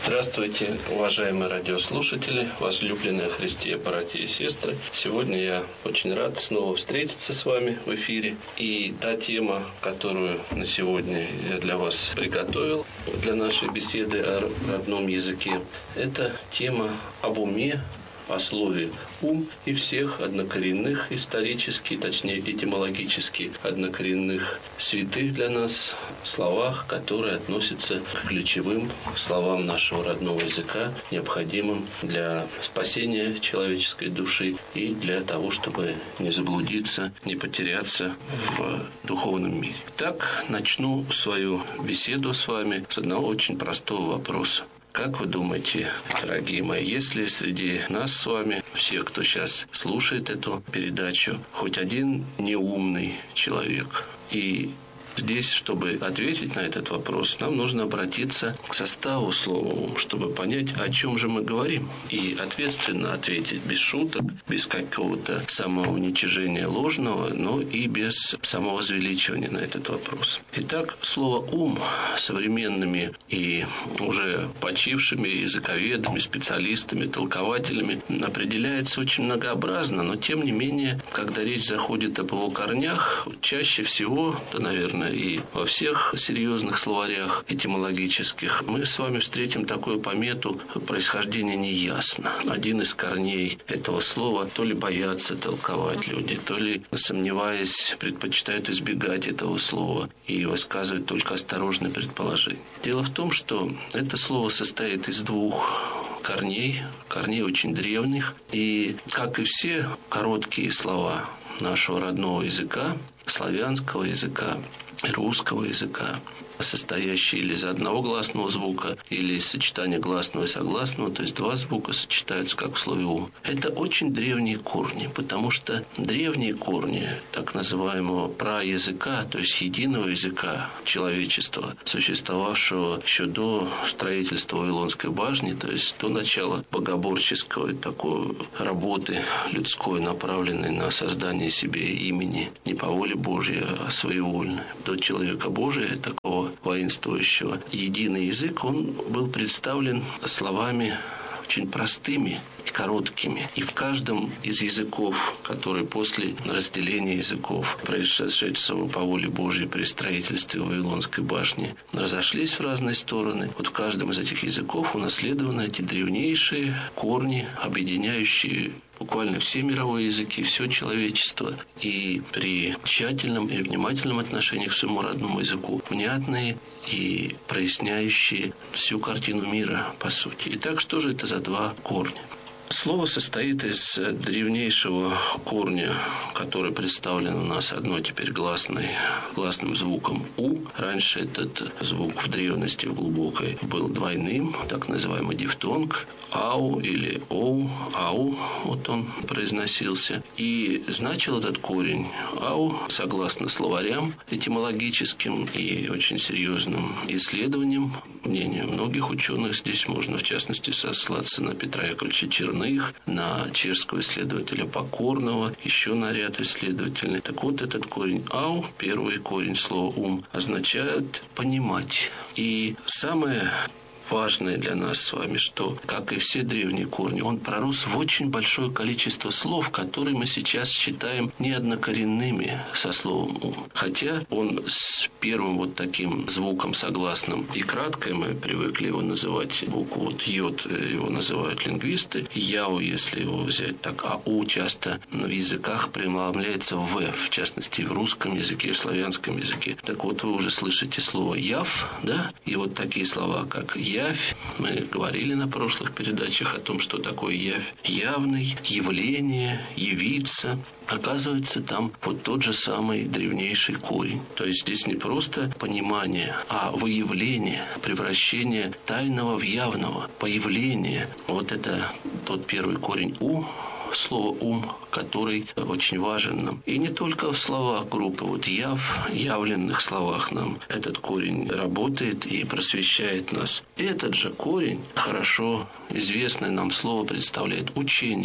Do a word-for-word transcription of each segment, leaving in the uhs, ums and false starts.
Здравствуйте, уважаемые радиослушатели, возлюбленные Христе, братья и сестры. Сегодня я очень рад снова встретиться с вами в эфире. И та тема, которую на сегодня я для вас приготовил, для нашей беседы о родном языке, это тема об уме, о слове «ум» и всех однокоренных, исторически, точнее этимологически однокоренных святых для нас словах, которые относятся к ключевым словам нашего родного языка, необходимым для спасения человеческой души и для того, чтобы не заблудиться, не потеряться в духовном мире. Так, начну свою беседу с вами с одного очень простого вопроса. Как вы думаете, дорогие мои, есть ли среди нас с вами, всех, кто сейчас слушает эту передачу, хоть один неумный человек? И здесь, чтобы ответить на этот вопрос, нам нужно обратиться к составу слова «ум», чтобы понять, о чем же мы говорим. И ответственно ответить, без шуток, без какого-то самоуничижения ложного, но и без самовозвеличивания на этот вопрос. Итак, слово «ум» современными и уже почившими языковедами, специалистами, толкователями определяется очень многообразно, но тем не менее, когда речь заходит об его корнях, чаще всего, да, наверное, и во всех серьезных словарях этимологических мы с вами встретим такую помету «происхождение неясно». Один из корней этого слова то ли боятся толковать люди, то ли, сомневаясь, предпочитают избегать этого слова и высказывать только осторожные предположения. Дело в том, что это слово состоит из двух корней, корней очень древних, и, как и все короткие слова нашего родного языка, славянского языка, русского языка, состоящие или из одного гласного звука, или из сочетания гласного и согласного, то есть два звука сочетаются, как в слове «у». Это очень древние корни, потому что древние корни так называемого праязыка, то есть единого языка человечества, существовавшего еще до строительства Вавилонской башни, то есть до начала богоборческой такой работы людской, направленной на создание себе имени не по воле Божьей, а своевольной, до человека Божия, такого воинствующего. Единый язык, он был представлен словами очень простыми и короткими. И в каждом из языков, которые после разделения языков, происшедшего по воле Божьей при строительстве Вавилонской башни, разошлись в разные стороны, вот в каждом из этих языков унаследованы эти древнейшие корни, объединяющие буквально все мировые языки, все человечество. И при тщательном и внимательном отношении к своему родному языку внятные и проясняющие всю картину мира, по сути. Итак, что же это за два корня? Слово состоит из древнейшего корня, который представлен у нас одной теперь гласной, гласным звуком «у». Раньше этот звук в древности, в глубокой, был двойным, так называемый дифтонг, «ау» или «оу», «ау», вот он произносился. И значил этот корень «ау», согласно словарям этимологическим и очень серьезным исследованиям, мнению многих ученых, здесь можно в частности сослаться на Петра Яковлевича Черных, на чешского исследователя Покорного, еще на ряд исследователей. Так вот, этот корень «ау», первый корень слова «ум», означает «понимать». И самое важное для нас с вами, что, как и все древние корни, он пророс в очень большое количество слов, которые мы сейчас считаем неоднокоренными со словом «ум». Хотя он с первым вот таким звуком согласным и краткой, мы привыкли его называть, букву вот «йод» его называют лингвисты, «яу», если его взять так, а «у» часто в языках преломляется в «в», в частности, в русском языке, в славянском языке. Так вот, вы уже слышите слово «яв», да, и вот такие слова, как «я», явь. Мы говорили на прошлых передачах о том, что такое явь. Явный, явление, явиться. Оказывается, там вот тот же самый древнейший корень. То есть здесь не просто понимание, а выявление, превращение тайного в явного, появление. Вот это тот первый корень «у», слово «ум», который очень важен нам. И не только в словах группы вот «яв», явленных словах нам этот корень работает и просвещает нас. Этот же корень, хорошо известное нам слово, представляет учение.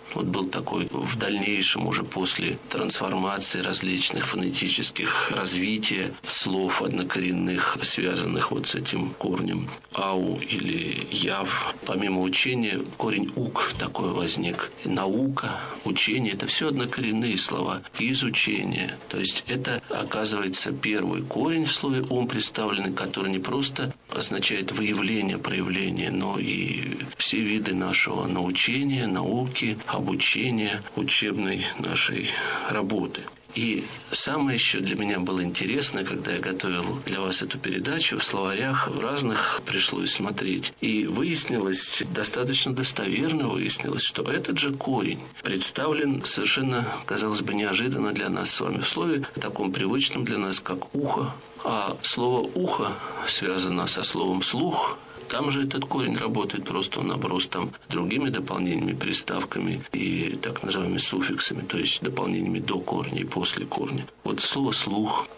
Вот был такой в дальнейшем, уже после трансформации различных фонетических развития слов однокоренных, связанных вот с этим корнем ау или яв. Помимо учения, корень ук такой возник. Наука, учение – это все однокоренные слова. И изучение. То есть это, оказывается, первый корень в слове ум представленный, который не просто означает выявление, проявление, но и все виды нашего научения, науки, обучения, учебной нашей работы. И самое еще для меня было интересно, когда я готовил для вас эту передачу, в словарях в разных пришлось смотреть. И выяснилось, достаточно достоверно выяснилось, что этот же корень представлен совершенно, казалось бы, неожиданно для нас с вами в слове, таком привычном для нас, как ухо. А слово ухо связано со словом слух. Там же этот корень работает, просто он оброс там другими дополнениями, приставками и так называемыми суффиксами, то есть дополнениями до корня и после корня. Вот слово «слух»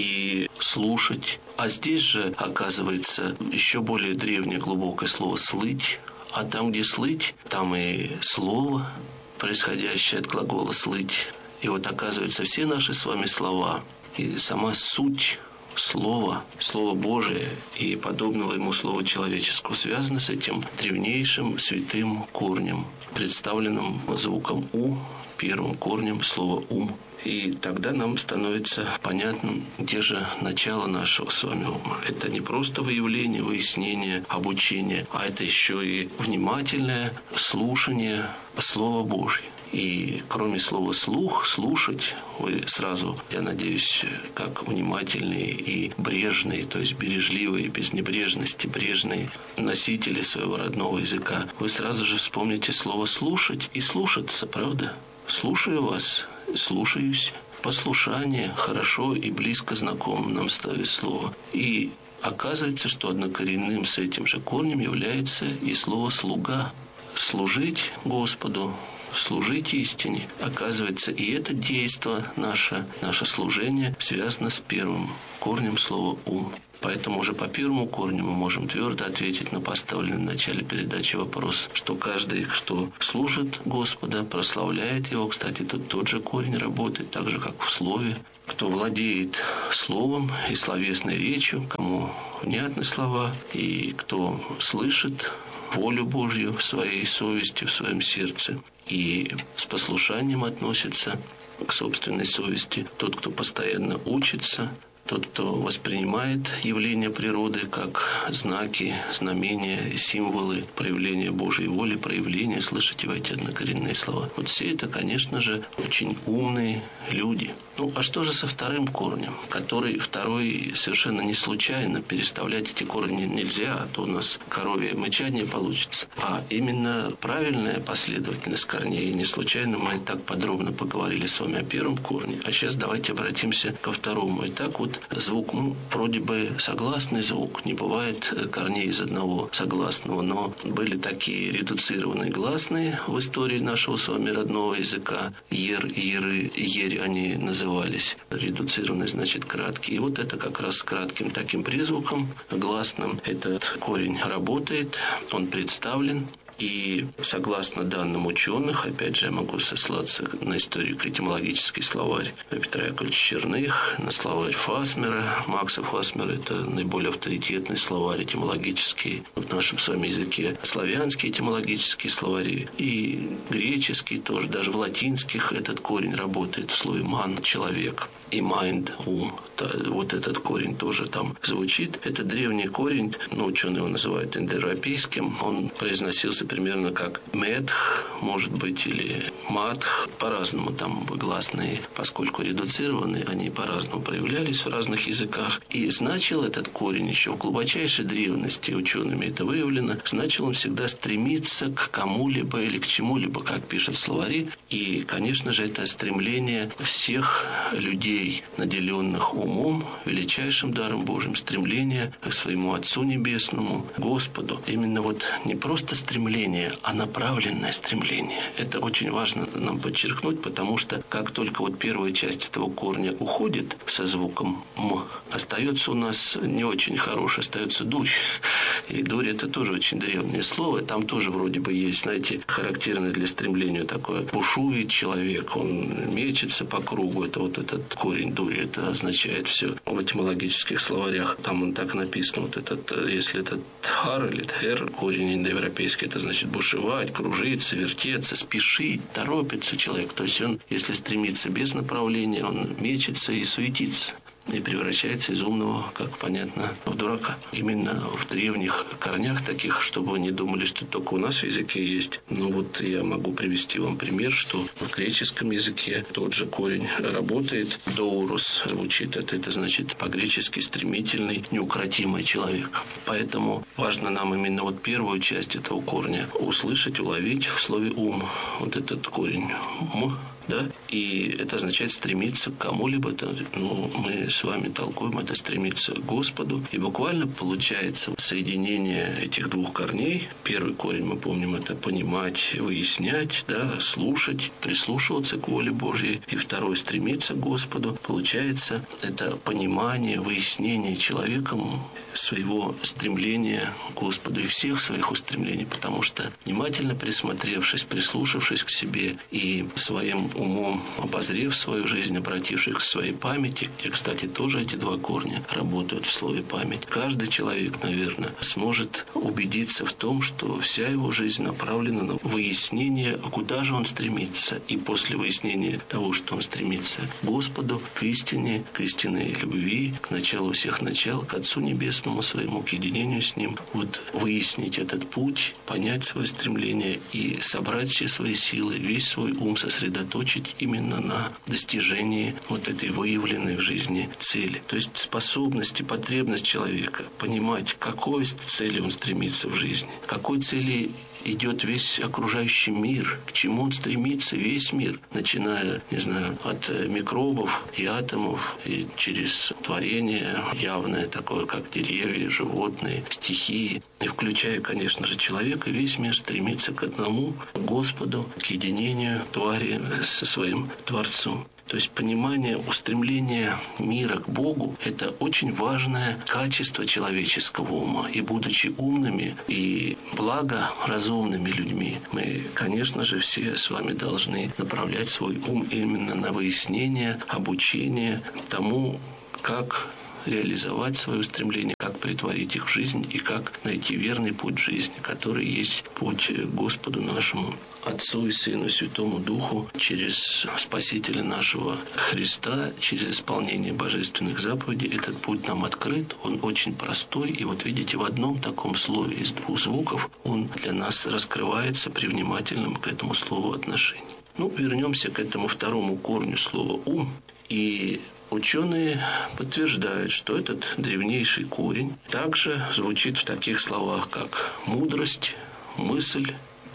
и «слушать». А здесь же, оказывается, еще более древнее глубокое слово «слыть». А там, где «слыть», там и слово, происходящее от глагола «слыть». И вот, оказывается, все наши с вами слова и сама суть Слово, Слово Божие и подобного ему слова человеческого связано с этим древнейшим святым корнем, представленным звуком «у», первым корнем слова «ум». И тогда нам становится понятным, где же начало нашего с вами ума. Это не просто выявление, выяснение, обучение, а это еще и внимательное слушание Слова Божьего. И кроме слова «слух», «слушать», вы сразу, я надеюсь, как внимательные и брежные, то есть бережливые, без небрежности, брежные носители своего родного языка, вы сразу же вспомните слово «слушать» и «слушаться», правда? «Слушаю вас», «слушаюсь». Послушание хорошо и близко знакомо нам ставит слово. И оказывается, что однокоренным с этим же корнем является и слово «слуга». Служить Господу, служить истине. Оказывается, и это действо наше, наше служение связано с первым корнем слова «ум». Поэтому уже по первому корню мы можем твердо ответить на поставленный в начале передачи вопрос, что каждый, кто служит Господа, прославляет Его. Кстати, тут тот же корень работает, так же, как в слове. Кто владеет словом и словесной речью, кому внятны слова, и кто слышит волю Божью в своей совести, в своем сердце, и с послушанием относится к собственной совести. Тот, кто постоянно учится, тот, кто воспринимает явления природы как знаки, знамения, символы проявления Божьей воли, проявления, слышите вы эти однокоренные слова. Вот все это, конечно же, очень умные люди. Ну, а что же со вторым корнем, который второй совершенно не случайно, переставлять эти корни нельзя, а то у нас коровье мычание получится. А именно правильная последовательность корней, не случайно мы так подробно поговорили с вами о первом корне, а сейчас давайте обратимся ко второму. Итак, вот звук «м» вроде бы согласный звук, не бывает корней из одного согласного, но были такие редуцированные гласные в истории нашего с вами родного языка, ер, еры, ерь они называются, редуцированный, значит, краткий. И вот это как раз с кратким таким призвуком гласным этот корень работает, он представлен. И согласно данным ученых, опять же, я могу сослаться на историко-этимологический словарь Петра Яковлевича Черных, на словарь Фасмера, Макса Фасмера, это наиболее авторитетный словарь этимологический в нашем с вами языке, славянские этимологические словари и греческие тоже, даже в латинских этот корень работает в слове «ман» – «человек». И «mind» – «ум». Вот этот корень тоже там звучит. Это древний корень, но ученые его называют индоевропейским. Он произносился примерно как «медх», может быть, или «матх». По-разному там гласные, поскольку редуцированы, они по-разному проявлялись в разных языках. И значил этот корень еще в глубочайшей древности, учеными это выявлено, значил он всегда стремиться к кому-либо или к чему-либо, как пишут словари. И, конечно же, это стремление всех людей, наделенных умом, величайшим даром Божьим, стремление к своему Отцу Небесному, Господу. Именно вот не просто стремление, а направленное стремление. Это очень важно нам подчеркнуть, потому что как только вот первая часть этого корня уходит со звуком «м», остается у нас не очень хороший, остается «дурь». И дурь – это тоже очень древнее слово. Там тоже вроде бы есть, знаете, характерное для стремления такое. Бушует человек, он мечется по кругу. Это вот этот корень дури, это означает все. В этимологических словарях там он так написан. Вот этот, если это тхар или тхер, корень индоевропейский, это значит бушевать, кружиться, вертеться, спешить, торопится человек. То есть он, если стремится без направления, он мечется и суетится. И превращается из умного, как понятно, в дурака. Именно в древних корнях таких, чтобы вы не думали, что только у нас в языке есть. Ну вот я могу привести вам пример, что в греческом языке тот же корень работает. Доурус звучит. Это, это значит по-гречески стремительный, неукротимый человек. Поэтому важно нам именно вот первую часть этого корня услышать, уловить в слове ум. Вот этот корень ум. Да? И это означает стремиться к кому-либо. Это, ну, мы с вами толкуем, это стремиться к Господу. И буквально получается соединение этих двух корней. Первый корень, мы помним, это понимать, выяснять, да, слушать, прислушиваться к воле Божьей. И второй, стремиться к Господу. Получается, это понимание, выяснение человеком своего стремления к Господу и всех своих устремлений. Потому что, внимательно присмотревшись, прислушавшись к себе и своим умом обозрев свою жизнь, обратившись к своей памяти, где, кстати, тоже эти два корня работают в слове «память», каждый человек, наверное, сможет убедиться в том, что вся его жизнь направлена на выяснение, куда же он стремится. И после выяснения того, что он стремится к Господу, к истине, к истинной любви, к началу всех начал, к Отцу Небесному своему, к единению с Ним, вот выяснить этот путь, понять свое стремление и собрать все свои силы, весь свой ум сосредоточить именно на достижении вот этой выявленной в жизни цели. То есть способность и потребность человека понимать, к какой цели он стремится в жизни, к какой цели идет весь окружающий мир, к чему он стремится весь мир, начиная, не знаю, от микробов и атомов, и через творение явное такое, как деревья, животные, стихии, и включая, конечно же, человека, весь мир стремится к одному, к Господу, к единению твари со своим Творцом. То есть понимание, устремление мира к Богу – это очень важное качество человеческого ума. И будучи умными и благоразумными людьми, мы, конечно же, все с вами должны направлять свой ум именно на выяснение, обучение тому, как реализовать свои устремления, как претворить их в жизнь и как найти верный путь жизни, который есть путь к Господу нашему, Отцу и Сыну, Святому Духу, через Спасителя нашего Христа, через исполнение божественных заповедей. Этот путь нам открыт, он очень простой. И вот видите, в одном таком слове из двух звуков он для нас раскрывается при внимательном к этому слову отношении. Ну, вернемся к этому второму корню слова «ум». И ученые подтверждают, что этот древнейший корень также звучит в таких словах, как мудрость, мысль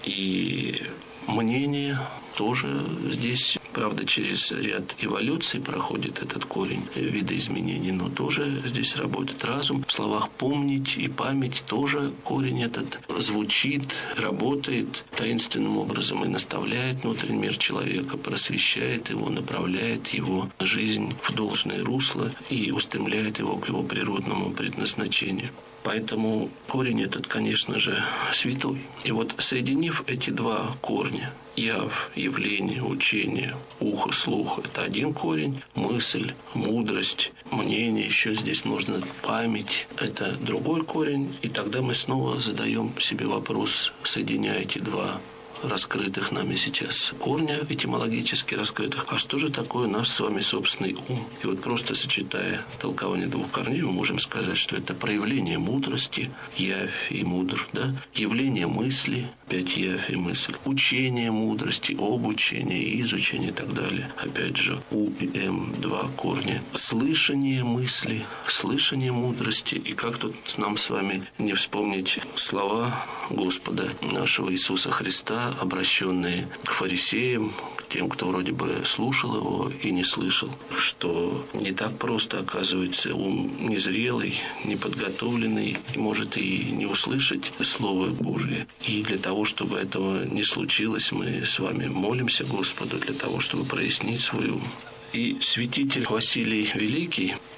и мнение. Тоже здесь, правда, через ряд эволюций проходит этот корень видоизменений, но тоже здесь работает разум. В словах «помнить» и «память» тоже корень этот звучит, работает таинственным образом и наставляет внутренний мир человека, просвещает его, направляет его жизнь в должное русло и устремляет его к его природному предназначению. Поэтому корень этот, конечно же, святой. И вот соединив эти два корня, яв, явление, учение, ухо, слух – это один корень, мысль, мудрость, мнение, еще здесь нужно память – это другой корень. И тогда мы снова задаем себе вопрос, соединяя эти два раскрытых нами сейчас корня, этимологически раскрытых. А что же такое наш с вами собственный ум? И вот просто сочетая толкование двух корней, мы можем сказать, что это проявление мудрости, явь и мудр, да? Явление мысли, опять явь и мысль, учение мудрости, обучение, изучение и так далее. Опять же, У и М, два корня. Слышание мысли, слышание мудрости. И как тут нам с вами не вспомнить слова Господа нашего Иисуса Христа, обращенные к фарисеям, к тем, кто вроде бы слушал его и не слышал, что не так просто, оказывается, ум незрелый, неподготовленный, и может и не услышать Слово Божие. И для того, чтобы этого не случилось, мы с вами молимся Господу для того, чтобы прояснить свой ум. И святитель Василий Великий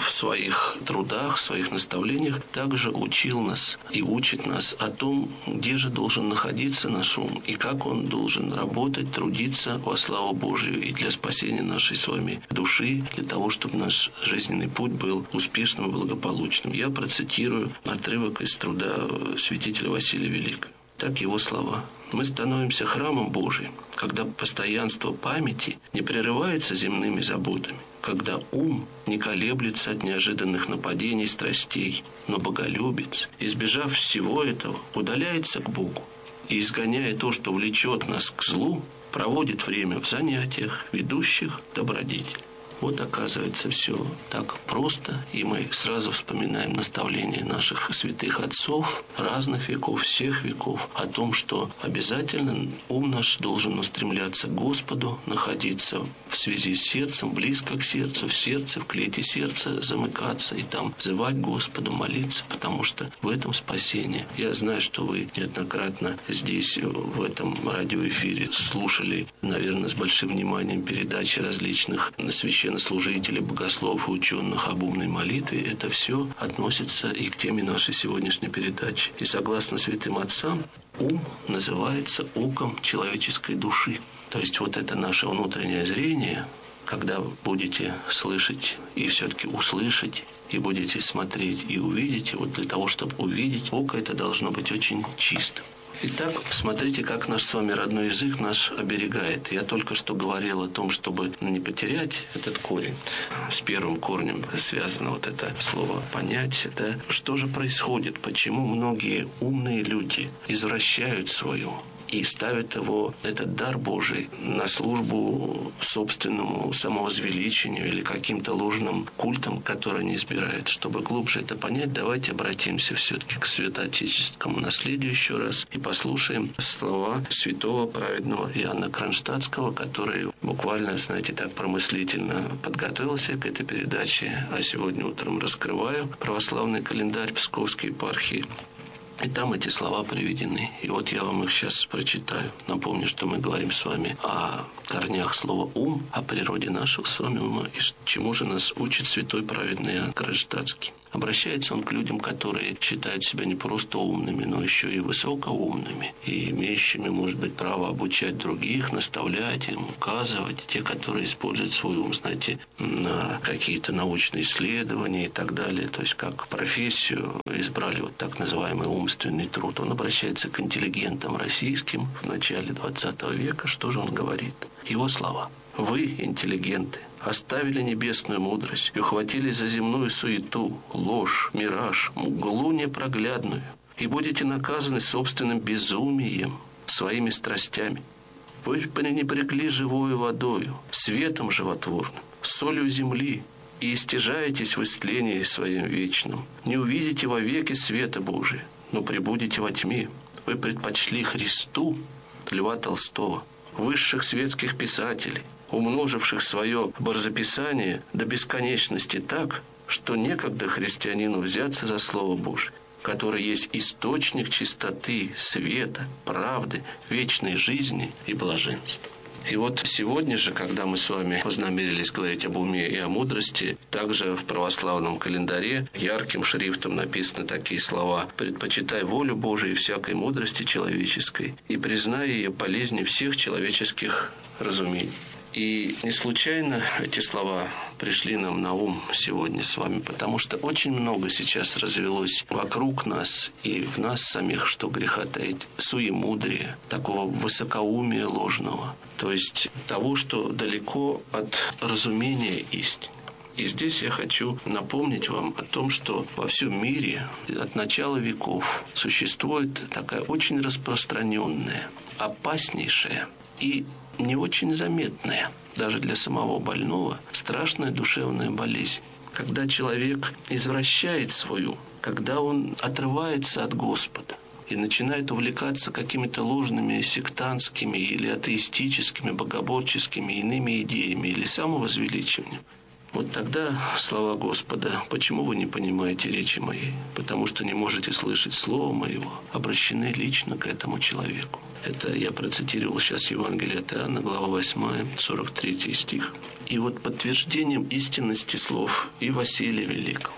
в своих трудах, в своих наставлениях также учил нас и учит нас о том, где же должен находиться наш ум и как он должен работать, трудиться во славу Божию и для спасения нашей с вами души, для того, чтобы наш жизненный путь был успешным и благополучным. Я процитирую отрывок из труда святителя Василия Великого. Так его слова. Мы становимся храмом Божиим, когда постоянство памяти не прерывается земными заботами, когда ум не колеблется от неожиданных нападений страстей, но боголюбец, избежав всего этого, удаляется к Богу и, изгоняя то, что влечет нас к злу, проводит время в занятиях, ведущих добродетель. Вот оказывается все так просто, и мы сразу вспоминаем наставления наших святых отцов разных веков, всех веков, о том, что обязательно ум наш должен устремляться к Господу, находиться в связи с сердцем, близко к сердцу, в сердце, в клете сердца замыкаться и там взывать Господу, молиться, потому что в этом спасение. Я знаю, что вы неоднократно здесь, в этом радиоэфире, слушали, наверное, с большим вниманием передачи различных священных служителей, богословов и ученых об умной молитве. Это все относится и к теме нашей сегодняшней передачи. И согласно святым отцам, ум называется оком человеческой души. То есть вот это наше внутреннее зрение, когда будете слышать и все-таки услышать, и будете смотреть и увидите, вот для того, чтобы увидеть, око это должно быть очень чистым. Итак, смотрите, как наш с вами родной язык наш оберегает. Я только что говорил о том, чтобы не потерять этот корень. С первым корнем связано вот это слово «понять». Это что же происходит? Почему многие умные люди извращают свое и ставят его, этот дар Божий, на службу собственному самовозвеличению или каким-то ложным культам, которые они избирают. Чтобы глубже это понять, давайте обратимся все-таки к святоотеческому наследию еще раз и послушаем слова святого праведного Иоанна Кронштадтского, который буквально, знаете, так промыслительно подготовился к этой передаче, а сегодня утром раскрываю православный календарь Псковской епархии. И там эти слова приведены. И вот я вам их сейчас прочитаю. Напомню, что мы говорим с вами о корнях слова «ум», о природе нашего с вами ума, и чему же нас учит святой праведный Иоанн Кронштадтский. Обращается он к людям, которые считают себя не просто умными, но еще и высокоумными, и имеющими, может быть, право обучать других, наставлять им, указывать. Те, которые используют свой ум, знаете, на какие-то научные исследования и так далее. То есть, как профессию избрали вот так называемый умственный труд. Он обращается к интеллигентам российским в начале двадцатого века. Что же он говорит? Его слова. «Вы, интеллигенты, оставили небесную мудрость и ухватились за земную суету, ложь, мираж, мглу непроглядную, и будете наказаны собственным безумием, своими страстями. Вы пренебрегли живою водою, светом животворным, солью земли, и истяжаетесь в истлении своим вечным. Не увидите во веки света Божия, но пребудете во тьме. Вы предпочли Христу, Льва Толстого, высших светских писателей, умноживших свое борзописание до бесконечности так, что некогда христианину взяться за Слово Божие, которое есть источник чистоты, света, правды, вечной жизни и блаженства». И вот сегодня же, когда мы с вами вознамерились говорить об уме и о мудрости, также в православном календаре ярким шрифтом написаны такие слова: «Предпочитай волю Божию и всякой мудрости человеческой, и признай ее полезнее всех человеческих разумений». И не случайно эти слова пришли нам на ум сегодня с вами, потому что очень много сейчас развелось вокруг нас и в нас самих, что греха таить, суемудрия, такого высокоумия ложного, то есть того, что далеко от разумения истины. И здесь я хочу напомнить вам о том, что во всем мире от начала веков существует такая очень распространенная, опаснейшая и не очень заметная, даже для самого больного, страшная душевная болезнь. Когда человек извращает свою, когда он отрывается от Господа и начинает увлекаться какими-то ложными сектантскими или атеистическими, богоборческими иными идеями или самовозвеличиванием, Вот тогда слова Господа: «Почему вы не понимаете речи моей? Потому что не можете слышать слова моего», обращены лично к этому человеку. Это я процитировал сейчас Евангелие от Иоанна, глава восьмая, сорок третий стих. И вот подтверждением истинности слов и Василия Великого,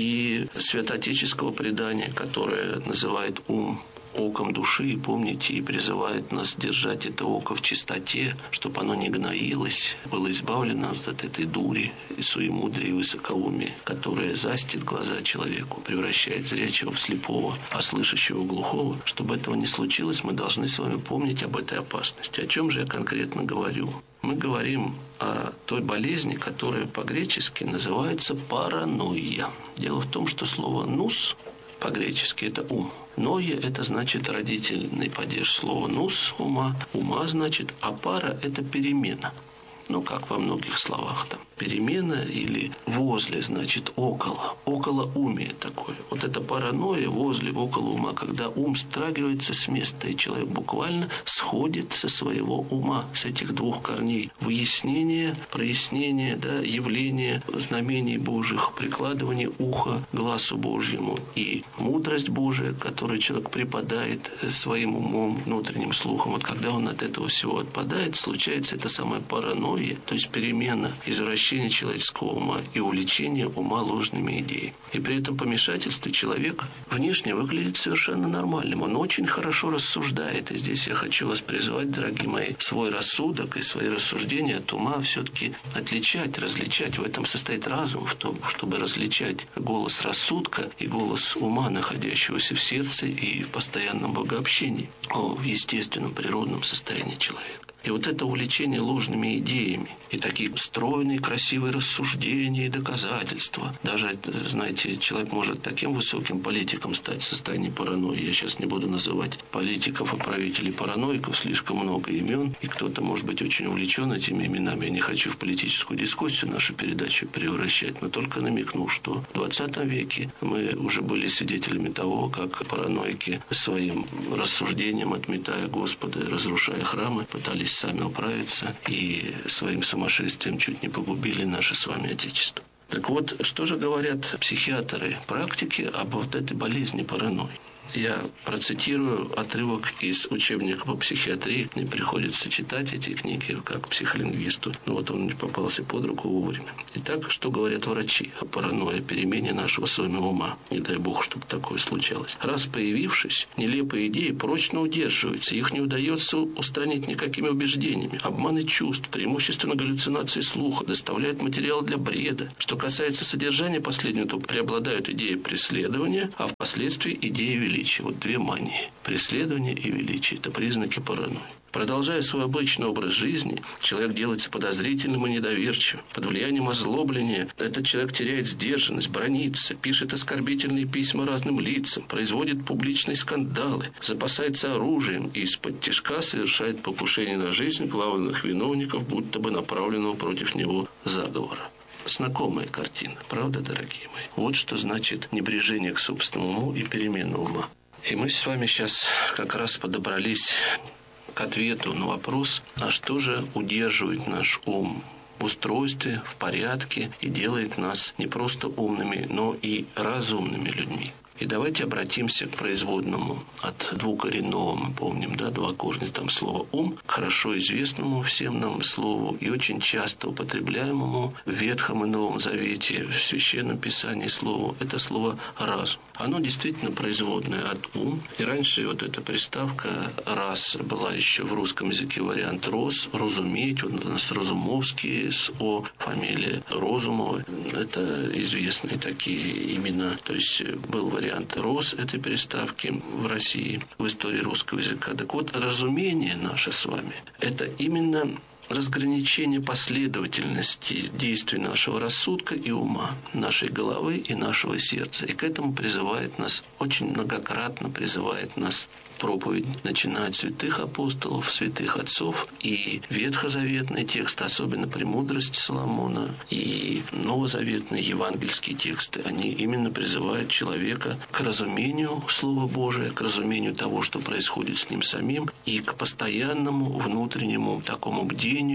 и святоотеческого предания, которое называет ум оком души, и помните, и призывает нас держать это око в чистоте, чтобы оно не гноилось, было избавлено от этой дури и суемудрия и высокоумия, которая застит глаза человеку, превращает зрячего в слепого, а слышащего в глухого. Чтобы этого не случилось, мы должны с вами помнить об этой опасности. О чем же я конкретно говорю? Мы говорим о той болезни, которая по-гречески называется паранойя. Дело в том, что слово «нус» по-гречески это ум. Ноя – это значит родительный падеж слова «нус» – ума. Ума значит, а пара – это перемена. Ну, как во многих словах там. Перемена или возле, значит, около. Околоумие такое. Вот это паранойя возле, около ума, когда ум страгивается с места, и человек буквально сходит со своего ума, с этих двух корней. Выяснение, прояснение, да, явление знамений Божьих, прикладывание уха к глазу Божьему и мудрость Божия, которую человек преподает своим умом, внутренним слухом. Вот когда он от этого всего отпадает, случается эта самая паранойя, то есть перемена, извращение человеческого ума и увлечение ума ложными идеями. И при этом помешательстве человек внешне выглядит совершенно нормальным. Он очень хорошо рассуждает. И здесь я хочу вас призвать, дорогие мои, свой рассудок и свои рассуждения от ума все-таки отличать, различать. В этом состоит разум, в том, чтобы различать голос рассудка и голос ума, находящегося в сердце и в постоянном богообщении, в естественном природном состоянии человека. И вот это увлечение ложными идеями и такие стройные, красивые рассуждения и доказательства. Даже, знаете, человек может таким высоким политиком стать в состоянии паранойи. Я сейчас не буду называть политиков и правителей параноиков, слишком много имен, и кто-то может быть очень увлечен этими именами. Я не хочу в политическую дискуссию нашу передачу превращать, но только намекну, что в двадцатом веке мы уже были свидетелями того, как параноики своим рассуждением, отметая Господа, разрушая храмы, пытались сами управиться и своим сумасшествием чуть не погубили наше с вами Отечество. Так вот, что же говорят психиатры, практики об вот этой болезни паранойи? Я процитирую отрывок из учебника по психиатрии. Мне приходится читать эти книги как психолингвисту. Но вот он мне попался под руку вовремя. Итак, что говорят врачи о паранойе, перемене нашего с вами ума? Не дай бог, чтобы такое случалось. Раз появившись, нелепые идеи прочно удерживаются. Их не удается устранить никакими убеждениями. Обманы чувств, преимущественно галлюцинации слуха, доставляют материал для бреда. Что касается содержания последнего, то преобладают идеи преследования, а впоследствии идеи величия. Вот две мании. Преследование и величие – это признаки паранойи. Продолжая свой обычный образ жизни, человек делается подозрительным и недоверчивым. Под влиянием озлобления этот человек теряет сдержанность, бранится, пишет оскорбительные письма разным лицам, производит публичные скандалы, запасается оружием и из-под тишка совершает покушение на жизнь главных виновников, будто бы направленного против него заговора. Знакомая картина, правда, дорогие мои? Вот что значит небрежение к собственному уму и перемена ума. И мы с вами сейчас как раз подобрались к ответу на вопрос, а что же удерживает наш ум в устройстве, в порядке и делает нас не просто умными, но и разумными людьми. И давайте обратимся к производному от двукоренного, мы помним, да, два корня там слова «ум», к хорошо известному всем нам слову и очень часто употребляемому в Ветхом и Новом Завете, в Священном Писании слову, это слово «разум». Оно действительно производное от «ум». И раньше вот эта приставка «раз» была еще в русском языке вариант «рос», «розуметь». Вот у нас Розумовский с «о», фамилия Розумова. Это известные такие имена. То есть был вариант «рос» этой приставки в России, в истории русского языка. Так вот, разумение наше с вами – это именно разграничение последовательности действий нашего рассудка и ума, нашей головы и нашего сердца. И к этому призывает нас, очень многократно призывает нас проповедь, начиная от святых апостолов, святых отцов, и ветхозаветные тексты, особенно «Премудрость» Соломона, и новозаветные евангельские тексты, они именно призывают человека к разумению Слова Божия, к разумению того, что происходит с ним самим, и к постоянному внутреннему такому бдению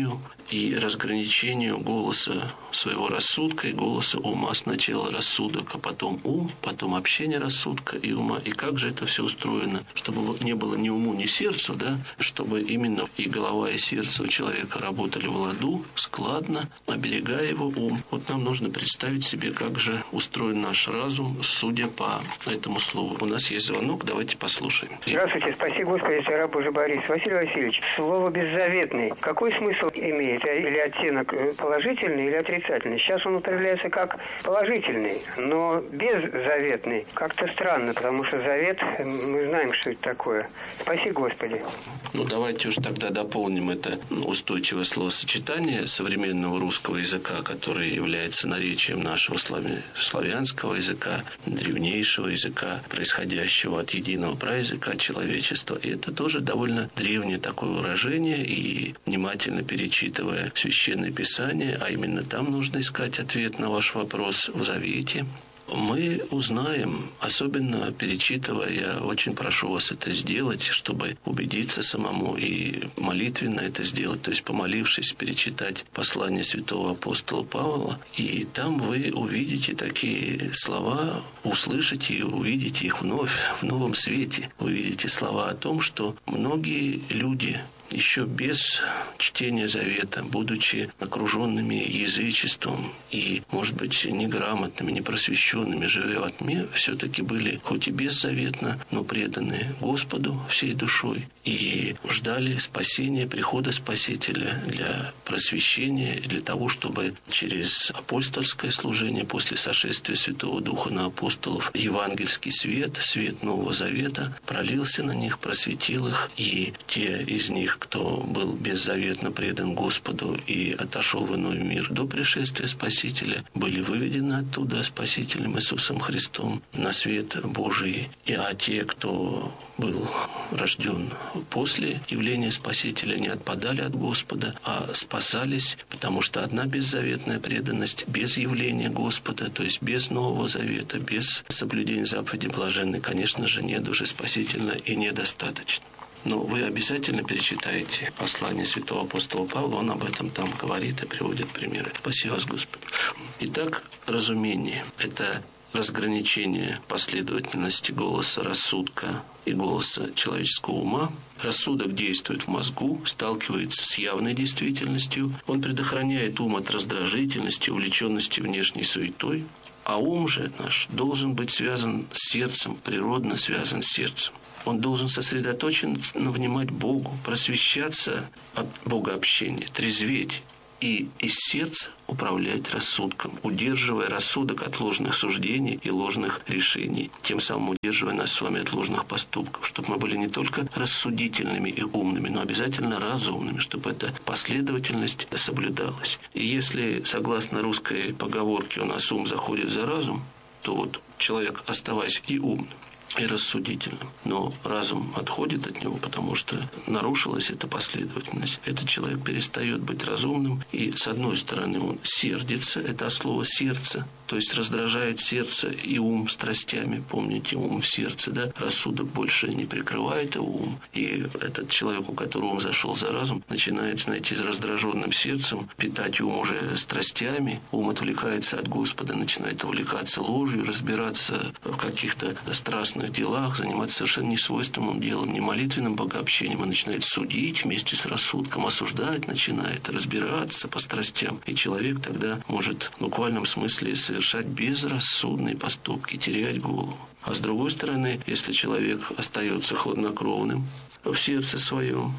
и разграничению голоса своего рассудка и голоса ума. Сначала рассудок, а потом ум, потом общение рассудка и ума. И как же это все устроено, чтобы не было ни уму, ни сердцу, да, чтобы именно и голова, и сердце у человека работали в ладу, складно, оберегая его ум. Вот нам нужно представить себе, как же устроен наш разум, судя по этому слову. У нас есть звонок, давайте послушаем. Здравствуйте, спаси Господи, раб Божий Борис. Василий Васильевич, слово «беззаветный» какой смысл имеет? Или оттенок положительный, или отрицательный? Сейчас он употребляется как положительный, но беззаветный. Как-то странно, потому что завет, мы знаем, что это такое. Спаси Господи. Ну, давайте уж тогда дополним это устойчивое словосочетание современного русского языка, которое является наречием нашего славянского языка, древнейшего языка, происходящего от единого праязыка человечества. И это тоже довольно древнее такое выражение, и внимательно перечитывая Священное Писание, а именно там нужно искать ответ на ваш вопрос в Завете, мы узнаем, особенно перечитывая, я очень прошу вас это сделать, чтобы убедиться самому и молитвенно это сделать, то есть помолившись, перечитать послание святого апостола Павла, и там вы увидите такие слова, услышите и увидите их вновь в новом свете. Вы видите слова о том, что многие люди еще без чтения Завета, будучи окруженными язычеством и, может быть, неграмотными, непросвещенными, живя во тьме, все-таки были, хоть и беззаветно, но преданы Господу всей душой и ждали спасения, прихода Спасителя для просвещения, для того, чтобы через апостольское служение, после сошествия Святого Духа на апостолов, евангельский свет, свет Нового Завета пролился на них, просветил их, и те из них, кто был беззаветно предан Господу и отошел в иной мир до пришествия Спасителя, были выведены оттуда Спасителем Иисусом Христом на свет Божий. И а те, кто был рожден после явления Спасителя, не отпадали от Господа, а спасались, потому что одна беззаветная преданность без явления Господа, то есть без Нового Завета, без соблюдения заповеди блаженной, конечно же, не душеспасительна и недостаточно. Но вы обязательно перечитаете послание святого апостола Павла, он об этом там говорит и приводит примеры. Спасибо вас, Господи. Итак, разумение – это разграничение последовательности голоса рассудка и голоса человеческого ума. Рассудок действует в мозгу, сталкивается с явной действительностью, он предохраняет ум от раздражительности, увлеченности внешней суетой, а ум же наш должен быть связан с сердцем, природно связан с сердцем. Он должен сосредоточенно внимать Богу, просвещаться от богообщения, трезветь и из сердца управлять рассудком, удерживая рассудок от ложных суждений и ложных решений, тем самым удерживая нас с вами от ложных поступков, чтобы мы были не только рассудительными и умными, но обязательно разумными, чтобы эта последовательность соблюдалась. И если, согласно русской поговорке, у нас ум заходит за разум, то вот человек, оставаясь и умным, и рассудительным, но разум отходит от него, потому что нарушилась эта последовательность. Этот человек перестает быть разумным, и с одной стороны он сердится, это слово «сердце», то есть раздражает сердце и ум страстями. Помните, ум в сердце, да? Рассудок больше не прикрывает его ум. И этот человек, у которого ум зашел за разум, начинает, знаете, с раздраженным сердцем питать ум уже страстями. Ум отвлекается от Господа, начинает увлекаться ложью, разбираться в каких-то страстных делах, заниматься совершенно несвойственным делом, не молитвенным богообщением, а начинает судить вместе с рассудком, осуждать начинает, разбираться по страстям. И человек тогда может в буквальном смысле совершать безрассудные поступки, терять голову. А с другой стороны, если человек остается хладнокровным в сердце своем,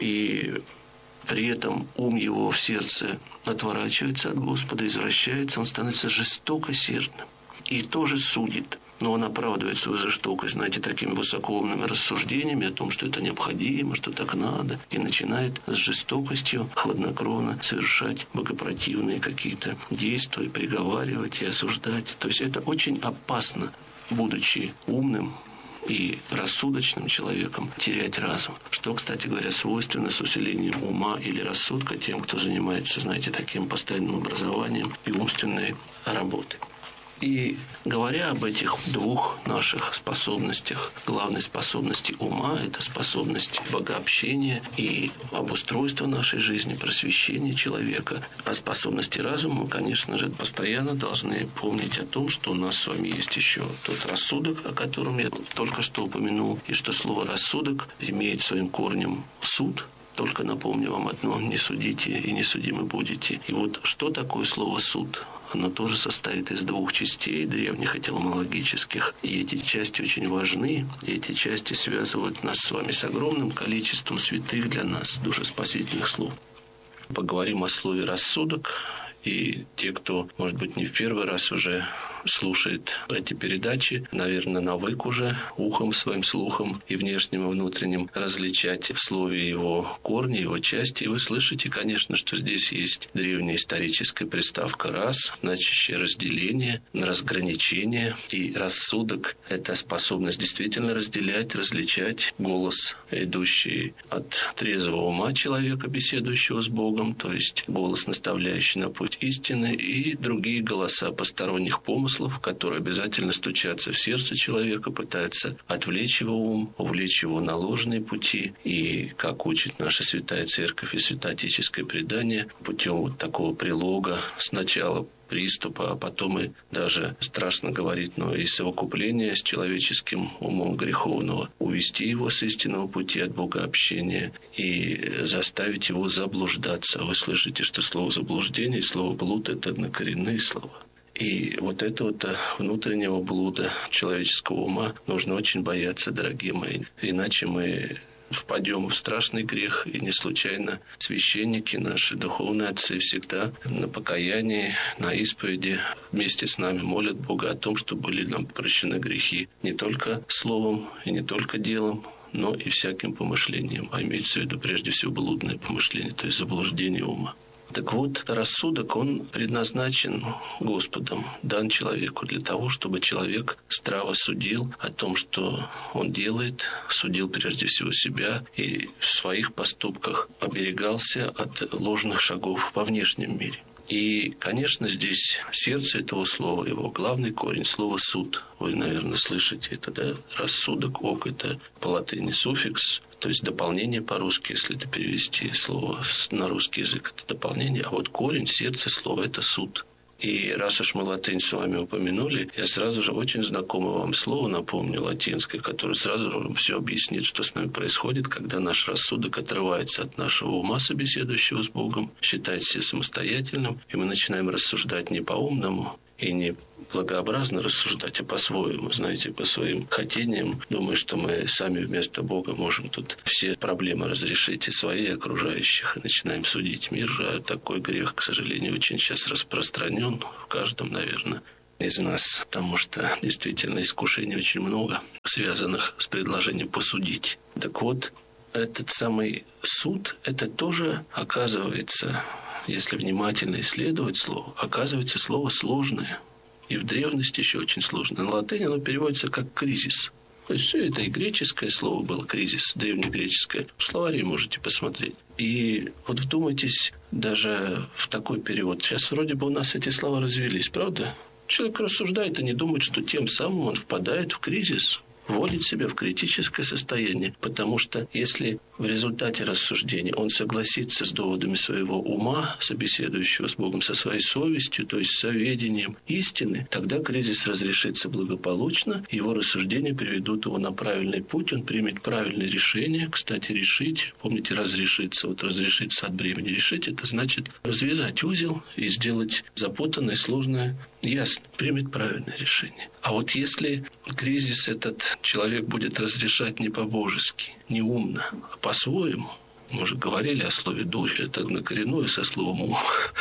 и при этом ум его в сердце отворачивается от Господа, извращается, он становится жестокосердным и тоже судит. Но он оправдывает свою жестокость, знаете, такими высокоумными рассуждениями о том, что это необходимо, что так надо, и начинает с жестокостью хладнокровно совершать богопротивные какие-то действия, приговаривать и осуждать. То есть это очень опасно, будучи умным и рассудочным человеком, терять разум. Что, кстати говоря, свойственно с усилением ума или рассудка тем, кто занимается, знаете, таким постоянным образованием и умственной работой. И говоря об этих двух наших способностях, главной способности ума – это способность богообщения и обустройства нашей жизни, просвещения человека. А способности разума мы, конечно же, постоянно должны помнить о том, что у нас с вами есть еще тот рассудок, о котором я только что упомянул, и что слово «рассудок» имеет своим корнем суд. Только напомню вам одно: не судите и не судимы будете. И вот что такое слово «суд»? Оно тоже состоит из двух частей, древних этимологических. И эти части очень важны. И эти части связывают нас с вами с огромным количеством святых для нас душеспасительных слов. Поговорим о слове «рассудок». И те, кто, может быть, не в первый раз уже слушает эти передачи, наверное, навык уже ухом своим, слухом и внешним, и внутренним различать в слове его корни, его части. И вы слышите, конечно, что здесь есть древняя историческая приставка «раз», значащее разделение, разграничение. И рассудок – это способность действительно разделять, различать голос, идущий от трезвого ума человека, беседующего с Богом, то есть голос, наставляющий на путь истины, и другие голоса посторонних помыслов, которые обязательно стучатся в сердце человека, пытаются отвлечь его ум, увлечь его на ложные пути. И, как учит наша Святая Церковь и святоотеческое предание, путем вот такого прилога сначала приступа, а потом и даже, страшно говорить, но и совокупления с человеческим умом греховного, увести его с истинного пути от богообщения и заставить его заблуждаться. Вы слышите, что слово «заблуждение» и слово «блуд» — это однокоренные слова. И вот этого внутреннего блуда человеческого ума нужно очень бояться, дорогие мои. Иначе мы впадем в страшный грех, и не случайно священники, наши духовные отцы, всегда на покаянии, на исповеди вместе с нами молят Бога о том, чтобы были нам прощены грехи не только словом и не только делом, но и всяким помышлением, а имеется в виду прежде всего блудное помышление, то есть заблуждение ума. Так вот, рассудок, он предназначен Господом, дан человеку для того, чтобы человек здраво судил о том, что он делает, судил прежде всего себя и в своих поступках оберегался от ложных шагов во внешнем мире. И, конечно, здесь сердце этого слова, его главный корень, слово «суд». Вы, наверное, слышите это, да? Рассудок, ок, это по латыни суффикс, то есть дополнение по-русски, если это перевести слово на русский язык, это дополнение. А вот корень, сердце слова – это суд. И раз уж мы латынь с вами упомянули, я сразу же очень знакомое вам слово напомню, латинское, которое сразу же все объяснит, что с нами происходит, когда наш рассудок отрывается от нашего ума, собеседующего с Богом, считает себя самостоятельным, и мы начинаем рассуждать не по-умному и не благообразно рассуждать, а по-своему, знаете, по своим хотениям, думая, что мы сами вместо Бога можем тут все проблемы разрешить и свои, и окружающих, и начинаем судить мир. А такой грех, к сожалению, очень сейчас распространен в каждом, наверное, из нас, потому что действительно искушений очень много, связанных с предложением посудить. Так вот, этот самый суд, это тоже, оказывается, если внимательно исследовать слово, оказывается слово сложное. И в древности еще очень сложно. На латыни оно переводится как «кризис». То есть все это и греческое слово было «кризис», древнегреческое. В словаре можете посмотреть. И вот вдумайтесь даже в такой перевод. Сейчас вроде бы у нас эти слова развелись, правда? Человек рассуждает и не думает, что тем самым он впадает в кризис, вводит себя в критическое состояние. Потому что если в результате рассуждения он согласится с доводами своего ума, собеседующего с Богом, со своей совестью, то есть с соведением истины, тогда кризис разрешится благополучно, его рассуждения приведут его на правильный путь, он примет правильное решение. Кстати, решить, помните, разрешиться, вот разрешиться от бремени. Решить – это значит развязать узел и сделать запутанное, сложное ясно, примет правильное решение. А вот если кризис этот человек будет разрешать не по-божески, не умно, а по-своему, мы уже говорили о слове «дурь», это однокоренное со словом «ум»,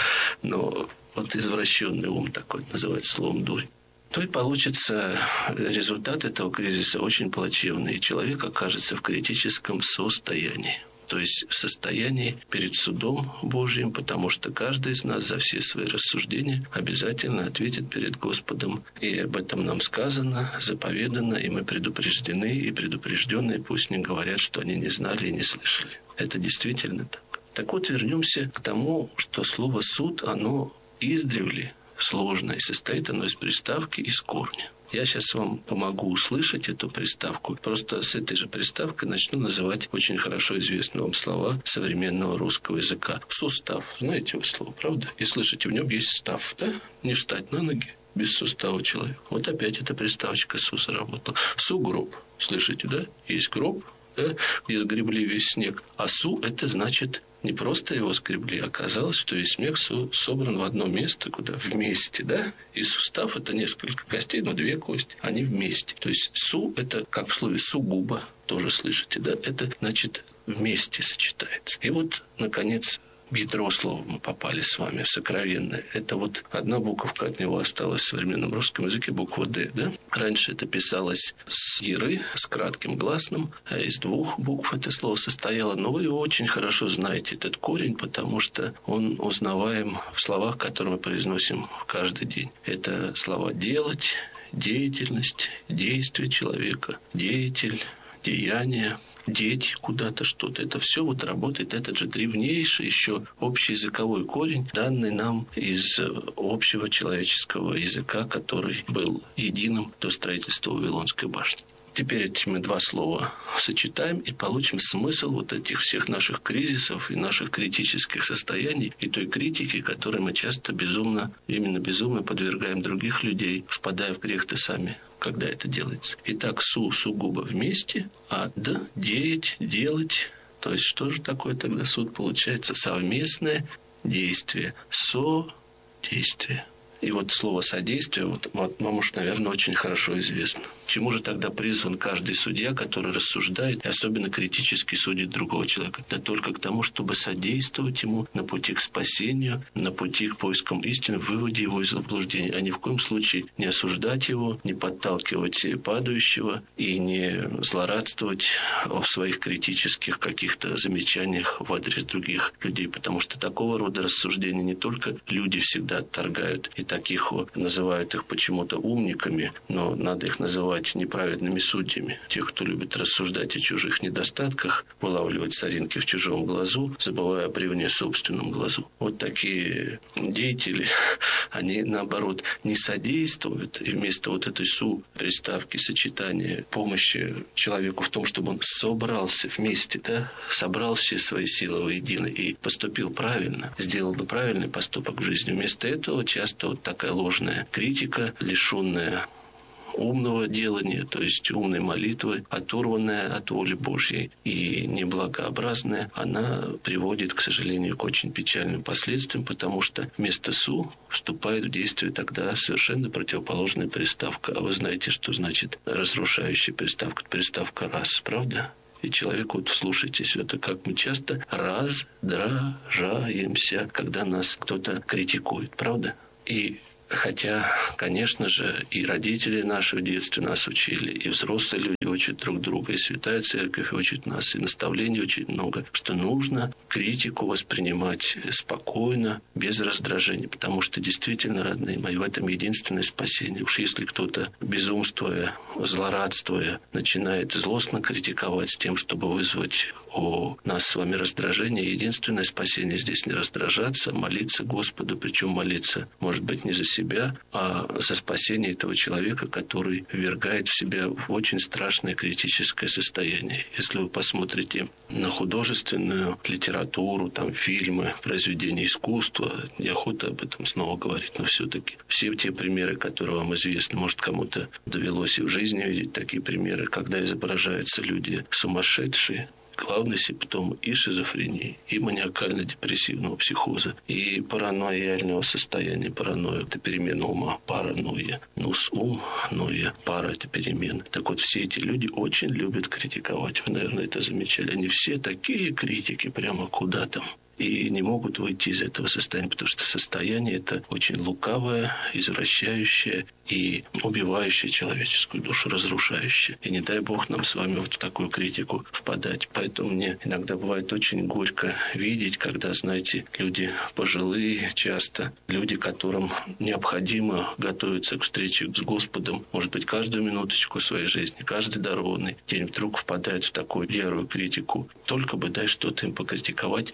но вот извращенный ум такой называется словом «дурь», то и получится результат этого кризиса очень плачевный, и человек окажется в критическом состоянии. То есть в состоянии перед судом Божьим, потому что каждый из нас за все свои рассуждения обязательно ответит перед Господом. И об этом нам сказано, заповедано, и мы предупреждены, и предупрежденные пусть не говорят, что они не знали и не слышали. Это действительно так. Так вот, вернемся к тому, что слово «суд», оно издревле сложное. Состоит оно из приставки и из корня. Я сейчас вам помогу услышать эту приставку. Просто с этой же приставкой начну называть очень хорошо известные вам слова современного русского языка. Сустав. Знаете вы слово, правда? И слышите, в нем есть став, да? Не встать на ноги без сустава человека. Вот опять эта приставочка «су» заработала. Сугроб. Слышите, да? Есть гроб, да? Где сгребли весь снег. А «су» — это значит... Не просто его скребли, а оказалось, что весь снег собран в одно место, куда вместе, да? И сустав – это несколько костей, но две кости, они вместе. То есть «су» – это, как в слове «сугубо», тоже слышите, да? Это значит вместе сочетается. И вот, наконец, в ядро слова мы попали с вами, в сокровенное. Это вот одна буковка от него осталась в современном русском языке, буква «Д», да? Раньше это писалось с «иры», с кратким гласным, а из двух букв это слово состояло. Но вы его очень хорошо знаете, этот корень, потому что он узнаваем в словах, которые мы произносим каждый день. Это слова «делать», «деятельность», «действие человека», «деятель», «деяние», «деть», куда-то что-то. Это все вот работает. Этот же древнейший еще общеязыковой корень, данный нам из общего человеческого языка, который был единым до строительства Вавилонской башни. Теперь эти мы два слова сочетаем и получим смысл вот этих всех наших кризисов и наших критических состояний и той критики, которой мы часто безумно, именно безумно подвергаем других людей, впадая в грех-то сами, когда это делается. Итак, «су» сугубо вместе, а «д» – деять, делать. То есть что же такое тогда суд получается? Совместное действие. «Со» – действие. И вот слово «содействие» вот, вот, вам уж, наверное, очень хорошо известно. Чему же тогда призван каждый судья, который рассуждает и особенно критически судит другого человека? Да только к тому, чтобы содействовать ему на пути к спасению, на пути к поискам истины, выводе его из заблуждения, а ни в коем случае не осуждать его, не подталкивать падающего и не злорадствовать в своих критических каких-то замечаниях в адрес других людей, потому что такого рода рассуждения не только люди всегда отторгают, и таких называют их почему-то умниками, но надо их называть неправедными судьями. Тех, кто любит рассуждать о чужих недостатках, вылавливать соринки в чужом глазу, забывая о бревне в собственном глазу. Вот такие деятели, они, наоборот, не содействуют, и вместо вот этой «су» приставки, сочетания помощи человеку в том, чтобы он собрался вместе, да, собрал все свои силы воедино и поступил правильно, сделал бы правильный поступок в жизни. Вместо этого часто вот такая ложная критика, лишенная умного делания, то есть умной молитвы, оторванная от воли Божьей и неблагообразная, она приводит, к сожалению, к очень печальным последствиям, потому что вместо «су» вступает в действие тогда совершенно противоположная приставка. А вы знаете, что значит разрушающая приставка? Приставка «раз», правда? И человек, вот вслушайтесь, это как мы часто раздражаемся, когда нас кто-то критикует, правда? И хотя, конечно же, и родители наши в детстве нас учили, и взрослые люди учат друг друга, и Святая Церковь учит нас, и наставлений очень много, что нужно критику воспринимать спокойно, без раздражения, потому что действительно, родные мои, в этом единственное спасение. Уж если кто-то, безумствуя, злорадствуя, начинает злостно критиковать с тем, чтобы вызвать у нас с вами раздражение, единственное спасение здесь не раздражаться, а молиться Господу, причем молиться, может быть, не за себя, а за спасение этого человека, который ввергает в себя в очень страшное критическое состояние. Если вы посмотрите на художественную литературу, там фильмы, произведения искусства, неохота об этом снова говорить, но все-таки все те примеры, которые вам известны, может, кому-то довелось и в жизни видеть такие примеры, когда изображаются люди сумасшедшие, главный симптом и шизофрении, и маниакально-депрессивного психоза, и параноиального состояния. Паранойя – это перемена ума, паранойя. Нус – ум, ноя, пара – это перемена. Так вот, все эти люди очень любят критиковать. Вы, наверное, это замечали. Они все такие критики, прямо куда там. И не могут выйти из этого состояния, потому что состояние это очень лукавое, извращающее и убивающее человеческую душу, разрушающее. И не дай Бог нам с вами вот в такую критику впадать. Поэтому мне иногда бывает очень горько видеть, когда, знаете, люди пожилые часто, люди, которым необходимо готовиться к встрече с Господом, может быть, каждую минуточку своей жизни, каждый дарованный день вдруг впадают в такую ярую критику. Только бы дай что-то им покритиковать вот с таким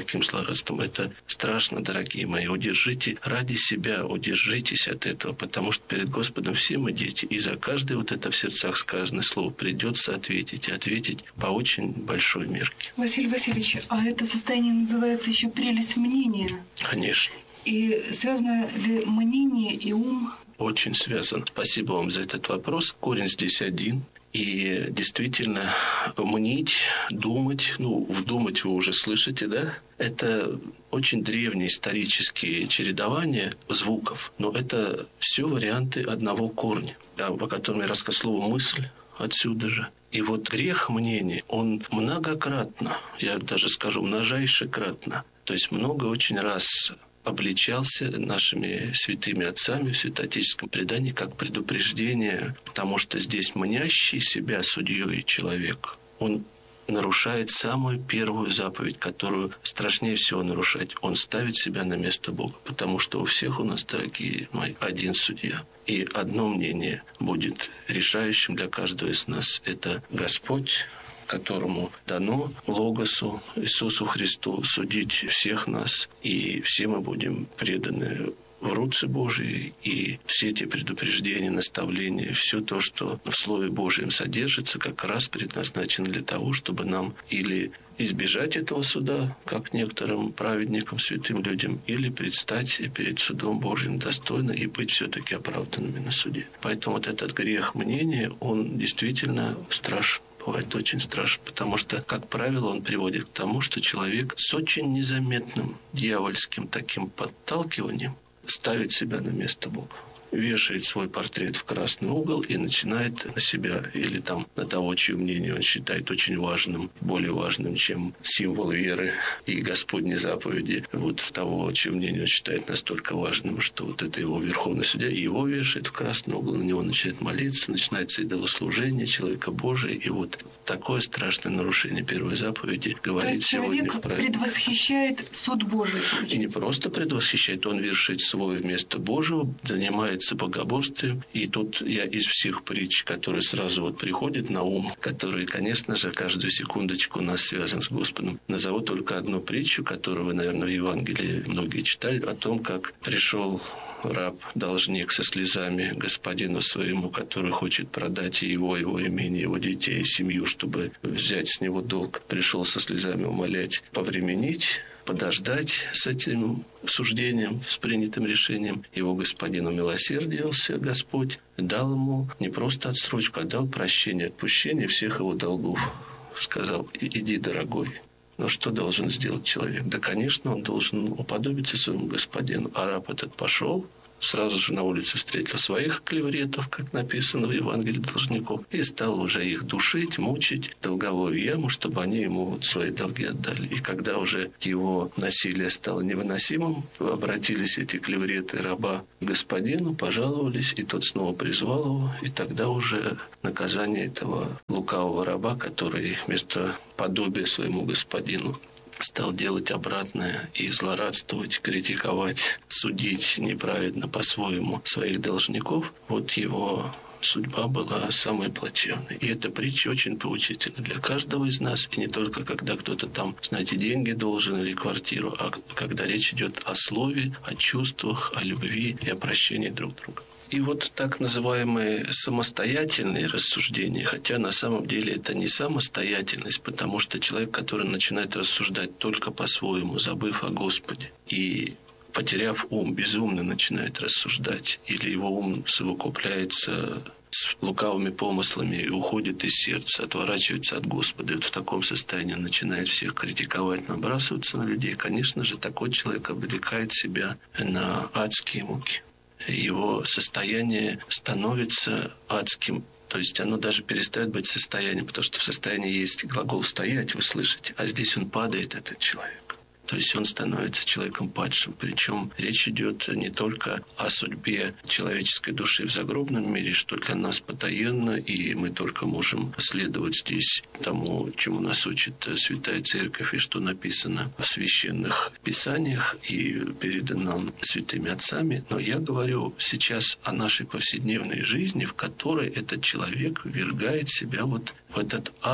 таким злорадством. Это страшно, дорогие мои. Удержите ради себя, удержитесь от этого, потому что перед Господом все мы дети, и за каждое вот это в сердцах сказанное слово придется ответить, и ответить по очень большой мерке. Василий Васильевич, а это состояние называется еще прелесть мнения? Конечно. И связано ли мнение и ум? Очень связан. Спасибо вам за этот вопрос. Корень здесь один. И действительно, мнить, думать, ну, вдумать вы уже слышите, да? Это очень древние исторические чередования звуков, но это все варианты одного корня, да, о котором я рассказал, слово «мысль» отсюда же. И вот грех мнения, он многократно, я даже скажу, множайшекратно, то есть много очень раз обличался нашими святыми отцами в святоотеческом предании как предупреждение, потому что здесь мнящий себя судьей человек, он нарушает самую первую заповедь, которую страшнее всего нарушать. Он ставит себя на место Бога, потому что у всех у нас, дорогие мои, один судья. И одно мнение будет решающим для каждого из нас. Это Господь, которому дано Логосу, Иисусу Христу, судить всех нас, и все мы будем преданы в руцы Божьи, и все эти предупреждения, наставления, все то, что в Слове Божьем содержится, как раз предназначено для того, чтобы нам или избежать этого суда, как некоторым праведникам, святым людям, или предстать перед судом Божьим достойно и быть все-таки оправданными на суде. Поэтому вот этот грех мнения, он действительно страшен. Бывает очень страшно, потому что, как правило, он приводит к тому, что человек с очень незаметным дьявольским таким подталкиванием ставит себя на место Бога, вешает свой портрет в красный угол и начинает на себя или там на того, чье мнение он считает очень важным, более важным, чем символ веры и Господней заповеди, вот того, чье мнение он считает настолько важным, что вот это его верховный судья, и его вешает в красный угол, на него начинает молиться, начинается идолослужение человека Божия, и вот такое страшное нарушение первой заповеди говорит сегодня в правде. Предвосхищает суд Божий. И не просто предвосхищает, он вершит свой вместо Божьего, занимается богоборствием. И тут я из всех притч, которые сразу вот приходят на ум, которые, конечно же, каждую секундочку у нас связаны с Господом, назову только одну притчу, которую вы, наверное, в Евангелии многие читали, о том, как пришел раб-должник со слезами господину своему, который хочет продать его, его имение, его детей, семью, чтобы взять с него долг. Пришел со слезами умолять повременить, подождать с этим суждением, с принятым решением. Его господин умилосердился, Господь, дал ему не просто отсрочку, а дал прощение, отпущение всех его долгов. Сказал: иди, дорогой. Но что должен сделать человек? Да, конечно, он должен уподобиться своему господину. А раб этот пошел, сразу же на улице встретил своих клевретов, как написано в Евангелии должников, и стал уже их душить, мучить, долговую яму, чтобы они ему вот свои долги отдали. И когда уже его насилие стало невыносимым, обратились эти клевреты раба к господину, пожаловались, и тот снова призвал его, и тогда уже наказание этого лукавого раба, который вместо подобия своему господину стал делать обратное и злорадствовать, критиковать, судить неправедно по-своему своих должников, вот его судьба была самой плачевной. И эта притча очень поучительна для каждого из нас, и не только когда кто-то там, знаете, деньги должен или квартиру, а когда речь идет о слове, о чувствах, о любви и о прощении друг друга. И вот так называемые самостоятельные рассуждения, хотя на самом деле это не самостоятельность, потому что человек, который начинает рассуждать только по-своему, забыв о Господе, и потеряв ум, безумно начинает рассуждать, или его ум совокупляется с лукавыми помыслами и уходит из сердца, отворачивается от Господа, и вот в таком состоянии он начинает всех критиковать, набрасываться на людей, конечно же, такой человек обрекает себя на адские муки. Его состояние становится адским, то есть оно даже перестает быть состоянием, потому что в состоянии есть глагол «стоять», вы слышите, а здесь он падает, этот человек. То есть он становится человеком падшим. Причем речь идет не только о судьбе человеческой души в загробном мире, что для нас потаенно, и мы только можем следовать здесь тому, чему нас учит Святая Церковь, и что написано в священных писаниях и передано нам святыми отцами. Но я говорю сейчас о нашей повседневной жизни, в которой этот человек ввергает себя вот в этот ад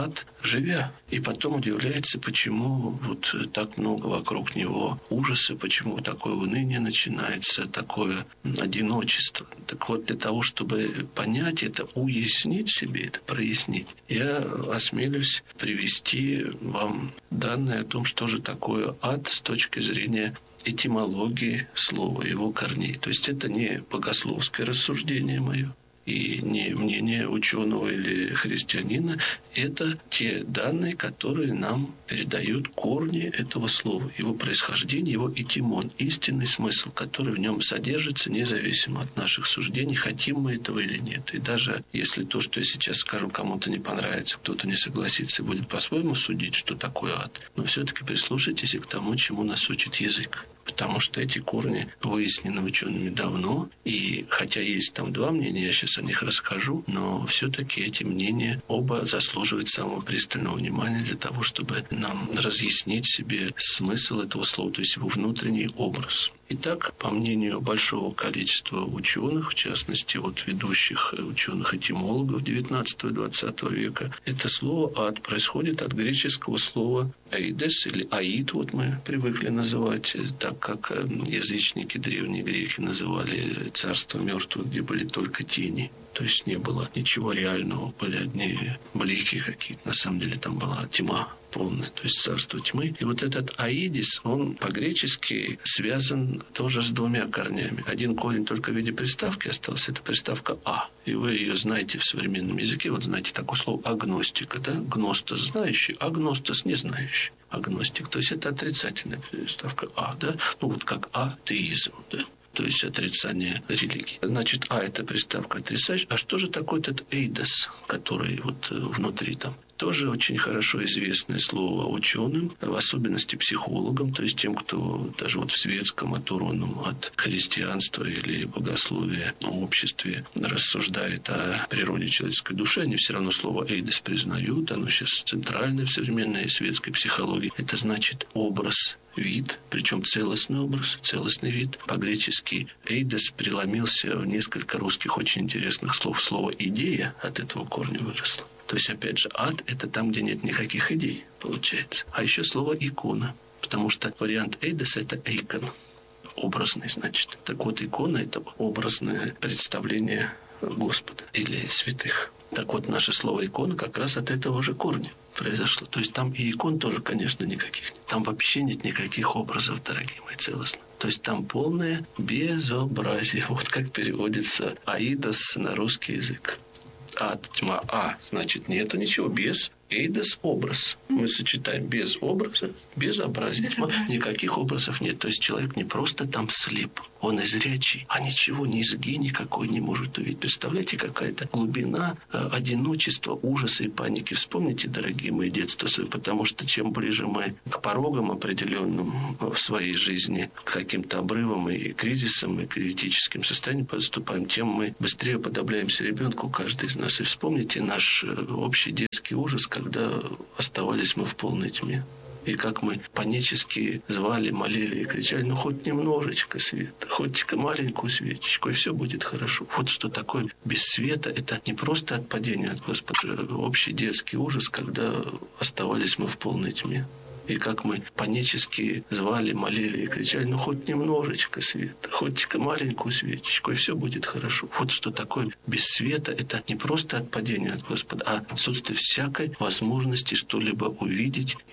живя. И потом удивляется, почему вот так много вокруг него ужаса, почему такое уныние начинается, такое одиночество. Так вот, для того, чтобы понять это, уяснить себе это, прояснить, я осмелюсь привести вам данные о том, что же такое ад с точки зрения этимологии слова, его корней. То есть это не богословское рассуждение мое, и не мнение ученого или христианина, это те данные, которые нам передают корни этого слова, его происхождение, его этимон, истинный смысл, который в нем содержится, независимо от наших суждений, хотим мы этого или нет. И даже если то, что я сейчас скажу, кому-то не понравится, кто-то не согласится и будет по-своему судить, что такое ад, но все-таки прислушайтесь и к тому, чему нас учит язык. Потому что эти корни выяснены учеными давно, и хотя есть там два мнения, я сейчас о них расскажу, но все-таки эти мнения оба заслуживают самого пристального внимания для того, чтобы нам разъяснить себе смысл этого слова, то есть его внутренний образ. Итак, по мнению большого количества ученых, в частности, вот ведущих ученых-этимологов девятнадцатого-двадцатого века, это слово «ад» происходит от греческого слова «эйдес» или «аид», вот мы привыкли называть, так как язычники, древние греки называли царство мертвых, где были только тени. То есть не было ничего реального, были одни блики какие-то. На самом деле там была тьма полная, то есть царство тьмы. И вот этот аидис, он по-гречески связан тоже с двумя корнями. Один корень только в виде приставки остался, это приставка «а». И вы ее знаете в современном языке, вот знаете такое слово «агностика», да? Гностос – знающий, агностос – не знающий. Агностик, то есть это отрицательная приставка «а», да? Ну вот как атеизм, да? То есть отрицание религии. Значит, а это приставка отрицающая. А что же такое этот эйдос, который вот внутри там? Тоже очень хорошо известное слово ученым, в особенности психологам, то есть тем, кто даже вот в светском, оторванном от христианства или богословия обществе рассуждает о природе человеческой души, они все равно слово эйдос признают, оно сейчас центральное в современной светской психологии. Это значит образ, вид, причем целостный образ, целостный вид. По-гречески «эйдос» преломился в несколько русских очень интересных слов. Слово «идея» от этого корня выросло. То есть, опять же, ад – это там, где нет никаких идей, получается. А еще слово «икона», потому что вариант «эйдос» – это «эйкон», образный, значит. Так вот, икона – это образное представление Господа или святых. Так вот, наше слово «икона» как раз от этого же корня произошло. То есть там и икон тоже, конечно, никаких нет. Там вообще нет никаких образов, дорогие мои, целостно. То есть там полное безобразие. Вот как переводится «аидос» на русский язык. Ад, тьма, а, значит, нету ничего, без, эйдос, образ. Мы сочетаем без образа, безобразие, тьма, никаких образов нет. То есть человек не просто там слеп, он и зрячий, а ничего, низги никакой не может увидеть. Представляете, какая-то глубина э, одиночества, ужаса и паники. Вспомните, дорогие мои, детство, потому что чем ближе мы к порогам определенным в своей жизни, к каким-то обрывам и кризисам, и критическим состояниям подступаем, тем мы быстрее подобляемся ребенку, каждый из нас. И вспомните наш общий детский ужас, когда оставались мы в полной тьме. И как мы панически звали, молили и кричали: ну, хоть немножечко света, хоть маленькую свечечку, и все будет хорошо. Вот что такое без света. Это не просто отпадение от Господа, общий детский ужас, когда оставались мы в полной тьме. И как мы панически звали, молили и кричали: ну, хоть немножечко света, хоть маленькую свечечку, и все будет хорошо. Вот что такое без света. Это не просто отпадение от Господа, а отсутствие всякой возможности что-либо увидеть